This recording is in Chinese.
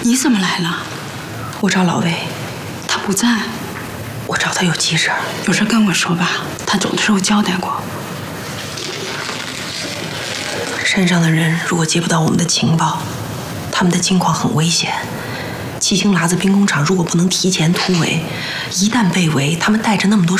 你怎么来了？ 我找老魏， 他不在。 我找他有急事， 有事跟我说吧，他走的时候交代过。 山上的人如果接不到我们的情报，他们的境况很危险。七星喇子兵工厂如果不能提前突围，一旦被围，他们带着那么多